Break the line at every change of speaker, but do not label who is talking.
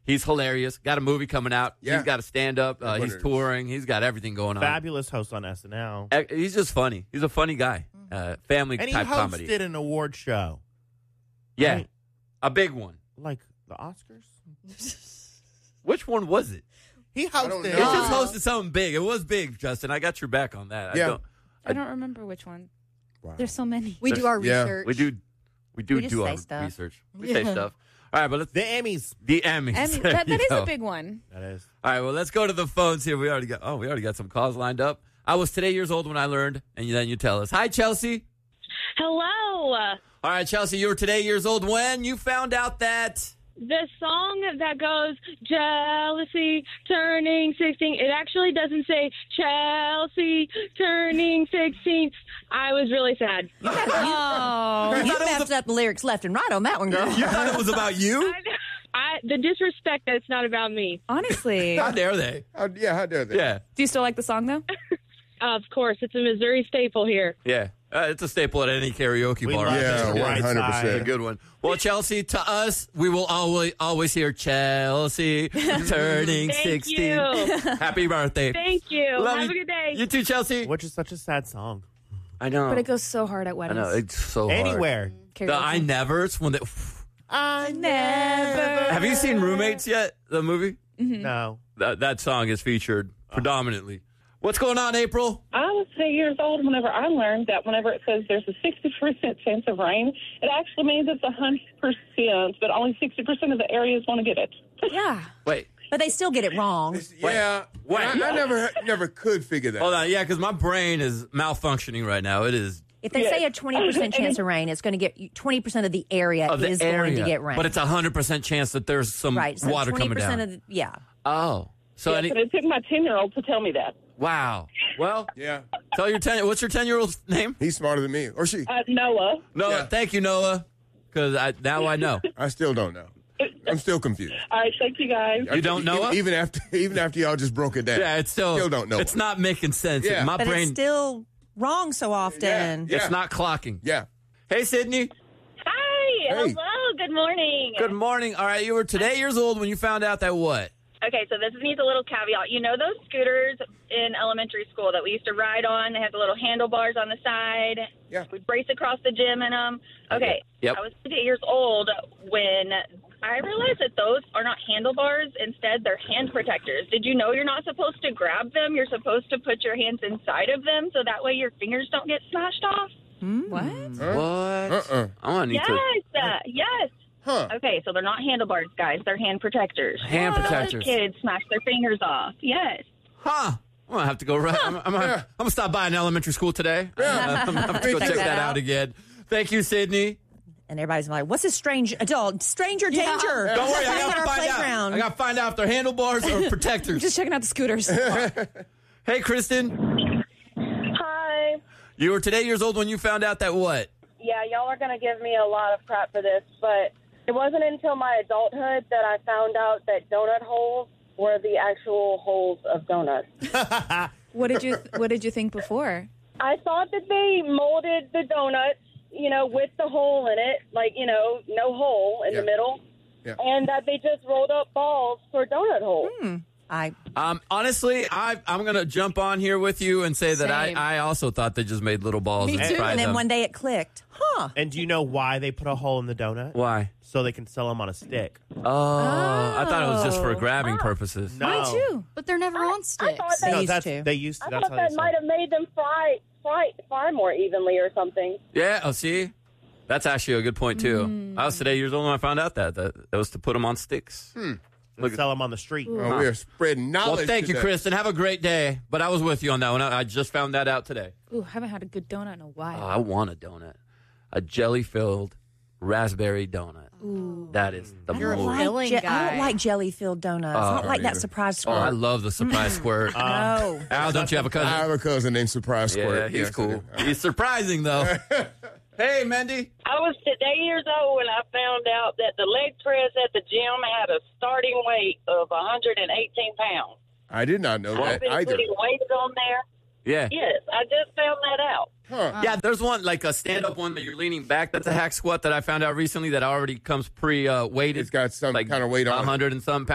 He's hilarious. Got a movie coming out.
Yeah.
He's got a stand-up. He's touring. He's got everything going on.
Fabulous host on SNL.
He's just funny. He's a funny guy. Family
And he
type
hosted
comedy.
an award show.
Yeah,
Right?
a big one.
Like the Oscars?
Which one was it?
He
don't
hosted.
know.
He just hosted something big. It was big, Justin. I got your back on that.
Yeah.
I don't remember which one.
Wow.
There's so many.
We do our
Yeah.
research.
We do
We just
do
say
our
stuff.
research. We say stuff. All right, but let's
The Emmys.
the Emmys.
And
There
that
you
is
go.
a big one.
That is.
All right, well, let's go to the phones here. We already got some calls lined up. I was today years old when I learned, and then you tell us. Hi, Chelsea.
Hello.
All right, Chelsea, you were today years old when you found out that.
The song that goes, Jealousy turning 16, it actually doesn't say Chelsea turning 16. I was really sad.
Oh.
You messed up the lyrics left and right on that one, girl.
You thought it was about you?
The disrespect, that's not about me.
Honestly.
How dare they?
How dare they?
Yeah,
Do you still like the song, though?
Of course, it's a Missouri staple here.
yeah. It's a staple at any karaoke
We
bar.
love
Yeah,
the right
100%.
side.
A good one. Well, Chelsea, to us, we will always hear Chelsea turning
Thank
16.
you.
Happy birthday.
Thank you.
Love
Have
you.
a good day.
You too, Chelsea.
Which is such a sad song.
I know.
But it goes so hard at
I
weddings.
know. It's so hard.
Anywhere.
Karaoke.
The I Nevers. When they,
I
never.
have you seen Roommates yet? The movie?
No.
That song is featured predominantly. What's going on, April?
I was 8 years old whenever I learned that whenever it says there's a 60% chance of rain, it actually means it's 100%, but only 60% of the areas want to get it.
Yeah.
Wait.
But they still get it wrong.
Yeah.
Wait.
I never could figure that.
Hold on. Yeah, because my brain is malfunctioning right now. It is.
If they say a 20% chance of rain, it's going to get 20% of the area
Of the
is
area.
going to get rain.
But it's 100% chance that there's some
right. So
water
20%
coming down.
of the, yeah.
Oh. So
Yes, but it took my 10-year-old to tell me that.
wow. Well,
Yeah.
tell your 10. What's your 10-year-old's name?
He's smarter than me. Or she.
Noah.
Noah.
Yeah.
Thank you, Noah. Because now I know.
I still don't know. I'm still confused.
All right, thank you guys.
You don't know
Even after y'all just broke it down.
Yeah, it's still
don't know.
It's not making sense.
Yeah.
My
But
brain.
it's still wrong so often.
Yeah.
It's not clocking.
Yeah.
Hey, Sydney.
Hi.
Hey.
Hello. Good morning.
Good morning. All right, you were today years old when you found out that what?
Okay, so this needs a little caveat. You know those scooters in elementary school that we used to ride on? They had the little handlebars on the side.
Yeah.
We'd race across the gym in them. Okay.
Yep.
I was 8 years old when I realized that those are not handlebars. Instead, they're hand protectors. Did you know you're not supposed to grab them? You're supposed to put your hands inside of them so that way your fingers don't get smashed off?
What?
What? I want to need
Yes. Yes.
Huh.
Okay, so they're not handlebars, guys. They're hand protectors.
Hand
So those
protectors.
kids smash their fingers off. Yes.
Huh. I'm going to have to go right. I'm going to stop by an elementary school today. I'm going to have to go
Check
check
that
that out
out.
again. Thank you, Sydney.
And everybody's like, what's this strange adult? Stranger danger.
Don't worry. I
At
got to
our
find out.
playground.
I got to find out if they're handlebars or protectors.
Just checking out the scooters.
Hey, Kristen.
Hi.
You were today years old when you found out that what?
Yeah, y'all are going to give me a lot of crap for this, but it wasn't until my adulthood that I found out that donut holes were the actual holes of donuts.
What did you think before?
I thought that they molded the donuts, with the hole in it, like, no hole in the middle, and that they just rolled up balls for donut holes.
Honestly, I'm going to jump on here with you and say that
Same.
I also thought they just made little balls
Me
and
too.
fried
And then
them.
one day it clicked. Huh.
And do you know why they put a hole in the donut?
Why?
So they can sell them on a stick.
Oh, I thought it was just for
Oh.
grabbing purposes.
No.
Mine too.
But they're never on sticks.
thought that-
They
No,
used
that's,
to.
they used to.
I
That's
thought
how they
that
sold
might have made them fry more evenly or something.
Yeah, see? That's actually a good point, too. I was today years old when I found out that it was to put them on sticks.
They sell them on the street.
Oh, we are spreading knowledge.
Well, thank you,
today.
Kristen. Have a great day. But I was with you on that one. I just found that out today.
Ooh, haven't had a good donut in a while.
Oh, I want a donut. A jelly-filled raspberry donut. That is the
I don't
move.
like
Filling
I
guy.
don't like jelly filled donuts. I don't like that
either.
surprise
Oh, I
squirt.
love the surprise squirt.
No.
Al, don't you have a
I
cousin?
have a cousin named Surprise Squirt.
Yeah, he's
Yes,
cool.
I do.
He's surprising, though. Hey, Mendy.
I was today years old when I found out that the leg press at the gym had a starting weight of 118 pounds.
I did not know
I've
that
been
either.
putting weights on there.
Yeah.
Yes, I just found that out.
Huh.
Yeah, there's one, like a stand-up one that you're leaning back. That's a hack squat that I found out recently that already comes pre-weighted.
It's got some
like
kind of weight on it.
100 and some pounds.